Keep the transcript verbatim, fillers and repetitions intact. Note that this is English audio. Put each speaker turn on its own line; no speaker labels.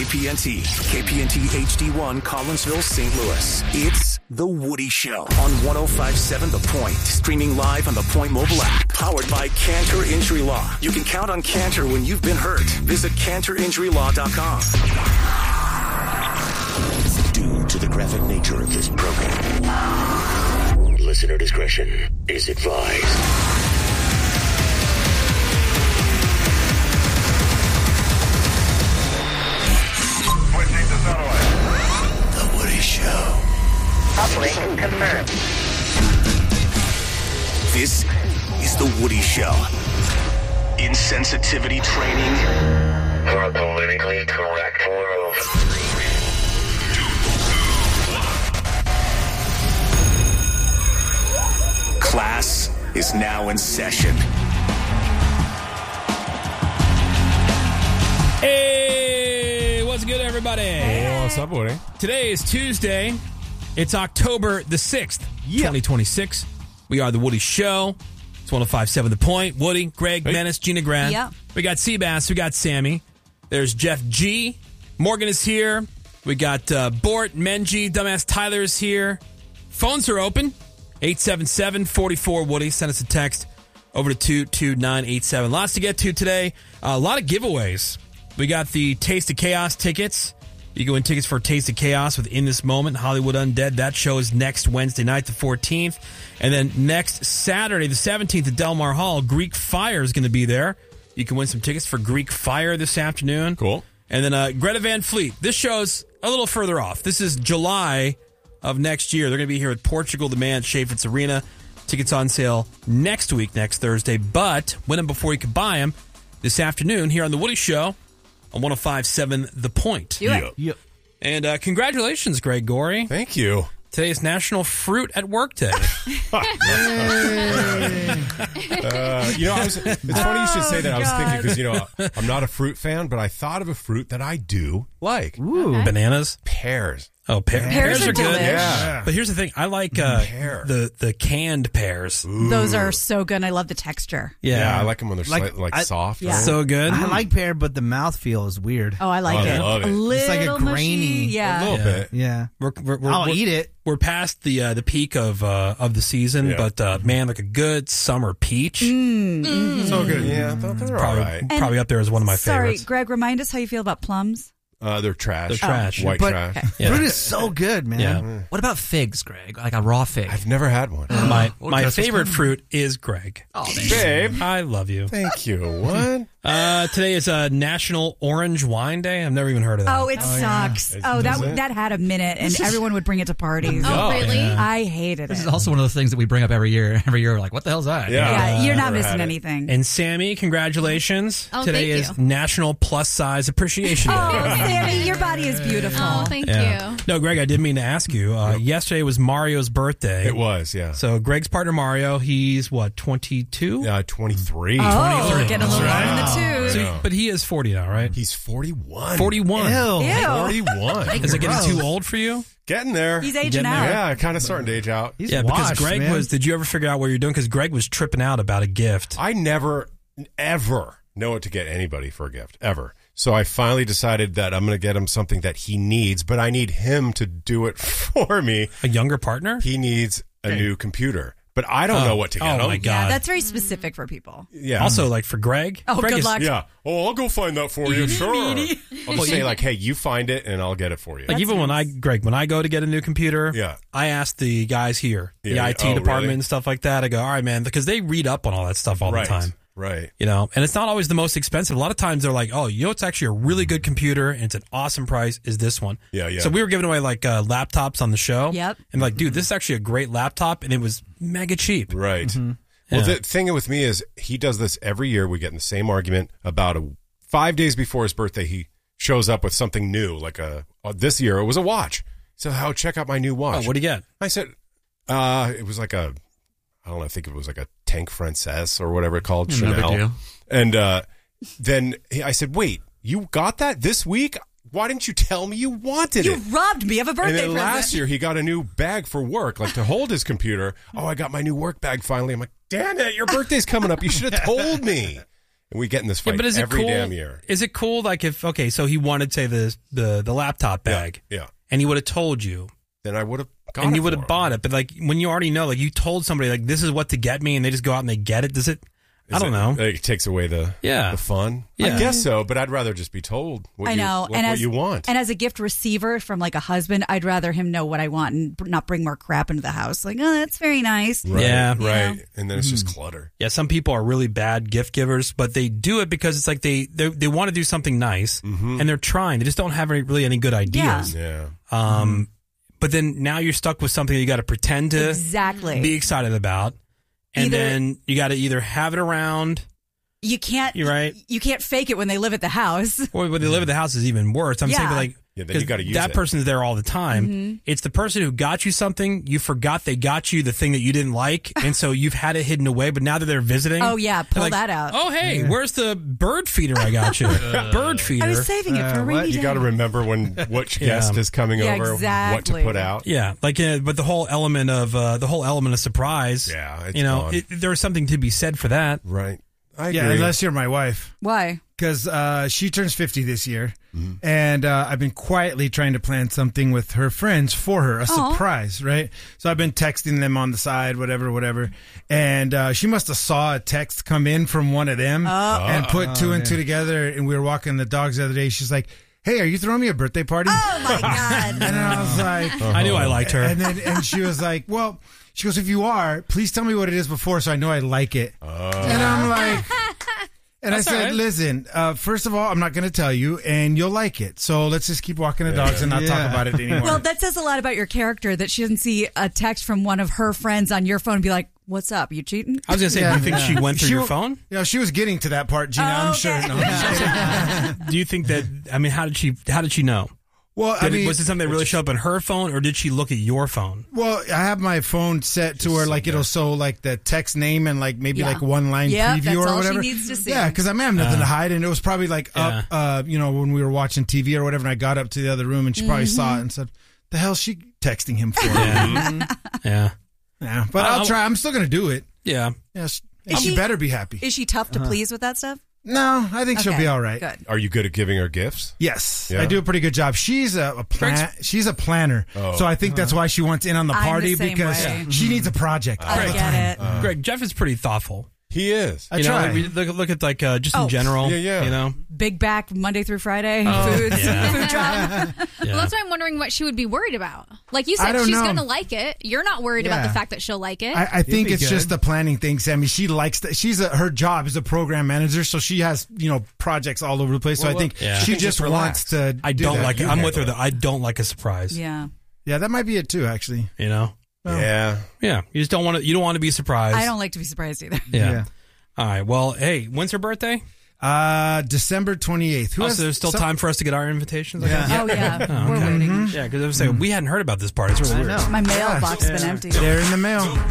P N T, K P N T H D one, Collinsville, Saint Louis. It's The Woody Show on one oh five point seven The Point. Streaming live on the Point mobile app. Powered by Cantor Injury Law. You can count on Cantor when you've been hurt. Visit cantor injury law dot com.
Due to the graphic nature of this program, listener discretion is advised. The Woody Show.
Operation confirmed.
This is The Woody Show. Insensitivity training
For a politically correct world.
Class is now in session.
Hey, what's good, everybody?
Hey, what's up, Woody?
Today is Tuesday. It's October the sixth, twenty twenty-six. We are The Woody Show. It's one oh five point seven The Point. Woody, Greg,
Hey.
Menace, Gina Grant.
Yep.
We got Seabass. We got Sammy. There's Jeff G. Morgan is here. We got uh, Bort, Menji, Dumbass Tyler is here. Phones are open. eight seven seven, four four, Woody. Send us a text over to two two nine eight seven. Lots to get to today. Uh, a lot of giveaways. We got the Taste of Chaos tickets. You can win tickets for Taste of Chaos with In This Moment, Hollywood Undead. That show is next Wednesday night, the fourteenth. And then next Saturday, the seventeenth, at Del Mar Hall, Greek Fire is going to be there. You can win some tickets for Greek Fire this afternoon.
Cool.
And then uh, Greta Van Fleet. This show's a little further off. This is July of next year. They're going to be here at Portugal Demand, Chaffetz Arena. Tickets on sale next week, next Thursday. But win them before you can buy them this afternoon here on The Woody Show on one oh five point seven The Point.
Do it.
Yep.
And uh, congratulations, Greg Gorey.
Thank you.
Today is National Fruit at Work Day.
Uh, you know, I was, it's funny you should say that. I was thinking because, you know, I'm not a fruit fan, but I thought of a fruit that I do like.
Ooh. Bananas.
Pears.
Oh, pear-
Pears
pears
are
are good.
delish.
Yeah.
But here's the thing. I like uh,
Pear.
the, the canned pears.
Those are so good. I love the texture.
Yeah.
Yeah, I like them when they're
Like,
slightly like
I-
soft.
Yeah.
right?
So good.
I like pear, but the mouthfeel is weird.
Oh, I like
Oh, I
it.
love it.
A
It's
little
like a
mushy.
grainy-
Yeah.
a little
Yeah.
bit.
Yeah.
We're, we're, we're,
I'll
we're,
eat it.
We're past the uh, the peak of uh, of the season,
Yeah.
but uh, man, like a good summer peach.
So good. Yeah, they're, they're all
Probably,
right.
probably up there as one of my
Sorry,
favorites.
Greg, remind us how you feel about plums.
Uh, they're trash.
They're trash.
White
But
trash.
Yeah.
fruit is so good, man.
Yeah.
What about figs, Greg? Like a raw fig?
I've never had one.
My
Well,
my
guess what's
favorite
coming?
fruit is Greg.
Oh, thanks.
Babe.
I love you.
Thank you. What?
Uh, today is uh, National Orange Wine Day. I've never even heard of that.
Oh, it sucks.
It-
Oh,
does
that
it?
that had a minute, and everyone would bring it to parties.
Oh, really?
I hated
This
it.
is also one of those things that we bring up every year. Every year, we're like, what the hell's that?
Yeah.
yeah, you're not
Never
missing
had it.
anything.
And Sammy, congratulations.
Oh,
Today
thank
is
you.
National Plus Size Appreciation Day.
Oh, Sammy, your body is beautiful.
Oh, thank
Yeah.
you.
No, Greg, I did mean to ask you. Uh, yesterday was Mario's birthday.
It was, yeah.
So Greg's partner Mario, he's what, twenty-two?
Uh, twenty-three.
Oh,
twenty-three.
getting a little
That's
long in the
right.
tooth.
So he- but he is forty now, right?
He's forty-one.
forty-one.
Ew.
Ew.
forty-one.
Is it getting
Gross.
too old for you?
Getting there.
He's aging
Getting
out.
there.
Yeah, kind of starting to age out.
He's
yeah, because
washed,
Greg
man.
was. Did you ever figure out what you're doing? Because Greg was tripping out about a gift.
I never, ever know what to get anybody for a gift, ever. So I finally decided that I'm going to get him something that he needs, but I need him to do it for me.
A younger partner?
He needs a new computer, but I don't
Oh.
know what to get
Oh,
him.
my
Yeah,
God.
that's very specific for people.
Yeah.
Also, like for Greg.
Oh,
Greg
good
is-
luck.
yeah. Oh, I'll go find that for you. Sure. I'll just say like, hey, you find it and I'll get it for you.
Like even when I, Greg, when I go to get a new computer,
Yeah.
I ask the guys here, the
Yeah,
I T
oh,
department
really?
and stuff like that. I go, all right, man, because they read up on all that stuff all
right.
the time.
Right.
You know, and it's not always the most expensive. A lot of times they're like, oh, you know, it's actually a really good computer and it's an awesome price is this one.
Yeah, yeah.
So we were giving away like uh, laptops on the show.
Yep.
And like, dude, this is actually a great laptop and it was mega cheap.
Right.
Mm-hmm.
Well,
Yeah.
the thing with me is he does this every year. We get in the same argument about a, five days before his birthday. He shows up with something new, like a uh, this year it was a watch. He said, "How check out my new watch?"
Oh, what do you get?
I said, uh, "It was like a, I don't know. I think it was like a Tank Francais or whatever it called,
No big
Chanel."
deal.
And uh, then he, I said, "Wait, you got that this week? Why didn't you tell me you wanted
You
it?"
robbed me of a
And
birthday
then
present.
last year he got a new bag for work, like to hold his computer. Oh, I got my new work bag finally. I'm like, damn it, your birthday's coming up. You should have told me. And we get in this
Yeah,
fight
but is it
every
cool?
damn year.
Is it cool? Like if okay, so he wanted say the the the laptop bag,
Yeah. yeah.
and he would have told you,
Then I would have got
and
it
you would
for
have
him.
bought it. But like when you already know, like you told somebody, like this is what to get me, and they just go out and they get it. Does it? I
Is
don't
it-
know.
Like, it takes away the
Yeah.
the fun.
Yeah.
I guess so, but I'd rather just be told what
I
you,
know.
what,
and
what
as,
you want.
And as a gift receiver from like a husband, I'd rather him know what I want and b- not bring more crap into the house. Like, oh, that's very nice.
Right,
Yeah.
right.
Yeah.
And then it's just clutter.
Yeah, some people are really bad gift givers, but they do it because it's like they they, they want to do something nice,
Mm-hmm.
and they're trying. They just don't have any, really any good ideas.
Yeah.
Um, but then now you're stuck with something you got to pretend to
Exactly.
be excited about, and
Either-
then you got to either have it around,
You can't.
You're right.
You can't fake it when they live at the house.
or when they live at the house is even worse. I'm saying,
Yeah.
but like,
Yeah, then you
'cause
gotta use
that
it.
person's there all the time.
Mm-hmm.
It's the person who got you something. You forgot they got you the thing that you didn't like, and so you've had it hidden away. But now that they're visiting,
Oh, yeah,
they're
pull
like,
that out.
Oh, hey, where's the bird feeder I got you? bird feeder.
I was saving it for a
Uh,
rainy
what?
day.
You got to remember when which
Yeah.
guest is coming
Yeah,
over, what to
exactly.
put out.
Yeah, like, uh, but the whole element of uh, the whole element of surprise.
Yeah, it's
you know,
gone.
it, there's something to be said for that.
Right. I
Yeah,
agree.
unless you're my wife.
Why?
Because uh, she turns fifty this year.
Mm-hmm.
And uh, I've been quietly trying to plan something with her friends for her, a
Aw.
surprise, right? So I've been texting them on the side, whatever, whatever. And uh, she must have saw a text come in from one of them and put two and two together. And we were walking the dogs the other day. She's like, hey, are you throwing me a birthday party?
Oh, my God.
And then I was like,
I knew I liked her.
and then and she was like, well, she goes, if you are, please tell me what it is before so I know I like it. And I'm like, and
That's
I
all
said,
right.
listen, uh, first of all, I'm not going to tell you, and you'll like it. So let's just keep walking the dogs and not
Yeah.
talk about it anymore.
Well, that says a lot about your character that she doesn't see a text from one of her friends on your phone and be like, what's up? You cheating?
I was gonna say, do you think she went through
She
your
w-
phone?
You know, she was getting to that part, Gina. I'm
Okay.
sure. No, I'm just kidding.
Do you think that? I mean, how did she? How did she know?
Well,
Did
I
it-
mean,
was it something that really showed up on her phone, or did she look at your phone?
well, I have my phone set to where like it'll show like the text name and like maybe
Yeah.
like one line
Yep,
preview
that's
or
all she
whatever.
needs to see.
Yeah, because I may have nothing to hide, and it was probably like
Yeah.
up, uh, you know, when we were watching T V or whatever. And I got up to the other room, and she probably saw
Mm-hmm.
it and said, "The hell's she texting him for?"
Yeah, yeah,
Yeah, but
I-
I'll
I-
try. I'm still gonna do it.
yeah.
Yes,
Is
she
she-
better be happy.
Is she tough to please with that stuff?
No, I think she'll
Okay,
be all right.
Good.
Are you good at giving her gifts?
Yes,
Yeah.
I do a pretty good job. She's a, a plan. She's a planner,
Oh.
so I think that's why she wants in on the
I'm the
party
same
because
way.
she needs a project. all
I
the
get
time.
it.
Greg, Jeff is pretty thoughtful.
He is.
I
you know,
try.
like, we look, look at like uh, just in
Oh.
general.
Yeah, yeah.
You know,
Big back Monday through Friday foods,
yeah.
food truck.
yeah.
Well, that's why I'm wondering what she would be worried about. Like you
I
said,
don't
she's
know.
going to like it. You're not worried about
Yeah.
the fact that she'll like it.
I, I think
be
it's
good.
just the planning thing, Sammy. She likes that. She's a, her job is a program manager, so she has you know projects all over the place. So
Well,
I think
yeah.
she
She can
just
just
wants
relax.
to.
I
do
don't
that.
like it.
You
I'm with her
handle
though. I don't like a surprise.
Yeah.
Yeah, that might be it too. Actually,
You know.
Yeah.
Yeah. You just don't want to. You don't want to be surprised.
I don't like to be surprised either.
Yeah.
Yeah.
All right. Well, hey, when's her birthday?
uh, December twenty eighth. Who
Oh,
has
so there's still
some-
time for us to get our invitations. I
Yeah.
guess?
Oh, yeah.
Oh,
We're
okay.
waiting.
Yeah, because I was saying we hadn't heard about this part. It's really weird.
My mailbox has been empty.
They're in the mail.